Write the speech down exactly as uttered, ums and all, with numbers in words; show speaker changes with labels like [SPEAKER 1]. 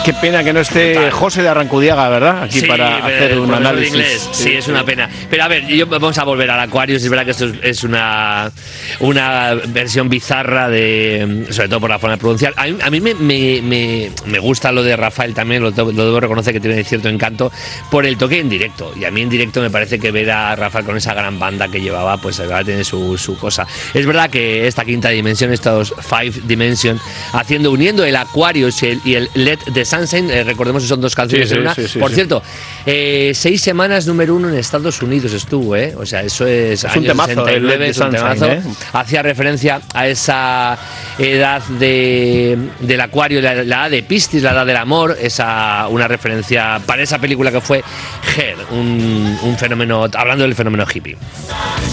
[SPEAKER 1] Qué pena que no esté
[SPEAKER 2] Total.
[SPEAKER 1] José de Arrancudiaga, ¿verdad? Aquí
[SPEAKER 2] sí,
[SPEAKER 1] para hacer un análisis.
[SPEAKER 2] De inglés. Sí, sí, es una pena. Pero a ver, yo, vamos a volver al Aquarius. Es verdad que esto es, es una, una versión bizarra, de, sobre todo por la forma de pronunciar. A mí, a mí me, me, me, me gusta lo de Rafael también, lo, lo debo reconocer que tiene cierto encanto por el toque en directo. Y a mí en directo me parece que ver a Rafael con esa gran banda que llevaba, pues va a tener su, su cosa. Es verdad que esta quinta dimensión, estos Five Dimension, haciendo, uniendo el Aquarius y el, y el Let the Sunshine, eh, recordemos que son dos canciones
[SPEAKER 1] sí,
[SPEAKER 2] en
[SPEAKER 1] sí,
[SPEAKER 2] una.
[SPEAKER 1] sí, sí,
[SPEAKER 2] Por
[SPEAKER 1] sí.
[SPEAKER 2] cierto, eh, seis semanas número uno en Estados Unidos estuvo, ¿eh? O sea, eso es,
[SPEAKER 1] es un temazo, el Let the
[SPEAKER 2] es un
[SPEAKER 1] Sunshine,
[SPEAKER 2] temazo.
[SPEAKER 1] ¿eh?
[SPEAKER 2] Hacía referencia a esa edad de, del Acuario, la, la edad de Piscis, la edad del amor, esa, una referencia para esa película que fue Her, un, un fenómeno, hablando del fenómeno hippie.